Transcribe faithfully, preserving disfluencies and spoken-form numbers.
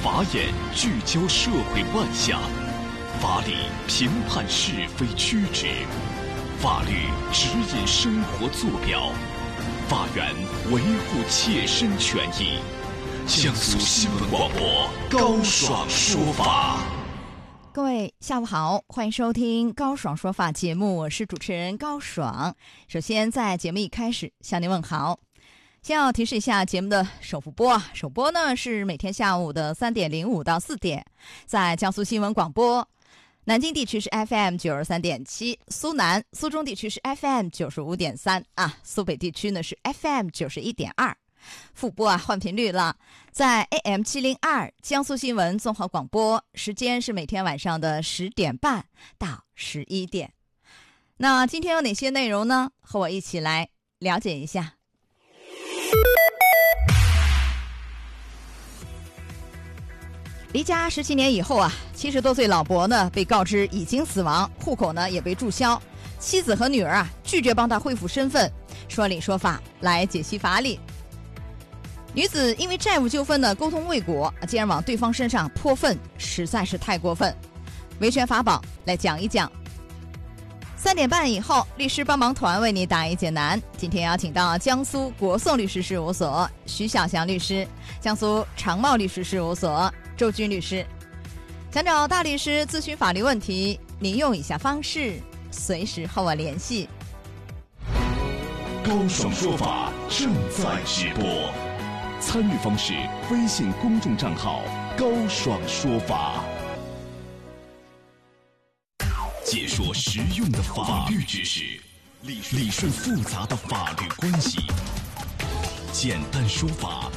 法眼聚焦社会万象，法理评判是非曲直，法律指引生活坐标，法源维护切身权益。江苏新闻广播高爽说法。 各位下午好，欢迎收听高爽说法节目，我是主持人高爽。首先在节目一开始向您问好。先要提示一下节目的首复播啊，首播呢是每天下午的三点零五到四点，在江苏新闻广播。南京地区是 F M 九十三点七，苏南、苏中地区是 F M 九十五点三啊，苏北地区呢是 F M 九十一点二。复播啊，换频率了，在 A M 七零二江苏新闻综合广播，时间是每天晚上的十点半到十一点。那今天有哪些内容呢？和我一起来了解一下。离家十七年以后啊，七十多岁老伯呢被告知已经死亡，户口呢也被注销，妻子和女儿啊拒绝帮他恢复身份，说理说法来解析法理。女子因为债务纠纷呢沟通未果，竟然往对方身上泼粪，实在是太过分。维权法宝来讲一讲。三点半以后，律师帮忙团为你答疑解难。今天邀请到江苏国讼律师事务所徐小祥律师，江苏长茂律师事务所周军律师。想找大律师咨询法律问题，您用以下方式随时和我联系。 高爽说法正在直播，参与方式：微信公众账号高爽说法。解说实用的法律知识，理顺复杂的法律关系，简单说法，